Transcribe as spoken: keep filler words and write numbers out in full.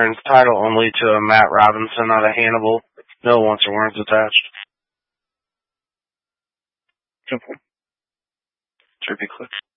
turns title only to a Matt Robinson out of Hannibal. No wants or warrants attached. Simple. Trippy click.